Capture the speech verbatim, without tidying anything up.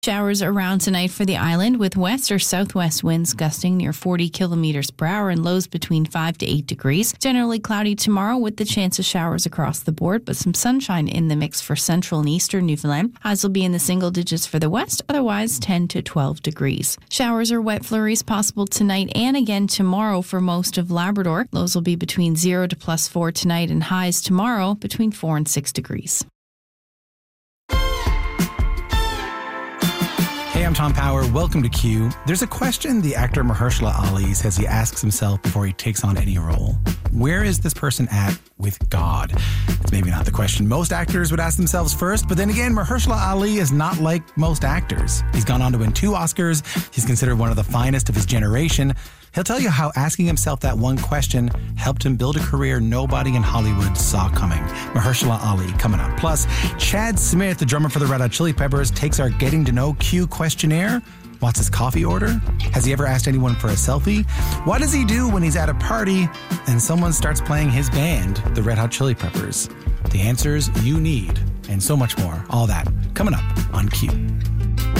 Showers around tonight for the island with west or southwest winds gusting near forty kilometers per hour and lows between five to eight degrees. Generally cloudy tomorrow with the chance of showers across the board, but some sunshine in the mix for central and eastern Newfoundland. Highs will be in the single digits for the west, otherwise ten to twelve degrees. Showers or wet flurries possible tonight and again tomorrow for most of Labrador. Lows will be between zero to plus four tonight and highs tomorrow between four and six degrees. Hey, I'm Tom Power. Welcome to Q. There's a question the actor Mahershala Ali says he asks himself before he takes on any role. Where is this person at with God? It's maybe not the question most actors would ask themselves first, but then again, Mahershala Ali is not like most actors. He's gone on to win two Oscars. He's considered one of the finest of his generation. He'll tell you how asking himself that one question helped him build a career nobody in Hollywood saw coming. Mahershala Ali coming up. Plus, Chad Smith, the drummer for the Red Hot Chili Peppers, takes our Getting to Know Q questionnaire. What's his coffee order? Has he ever asked anyone for a selfie? What does he do when he's at a party and someone starts playing his band, the Red Hot Chili Peppers? The answers you need and so much more. All that coming up on Q.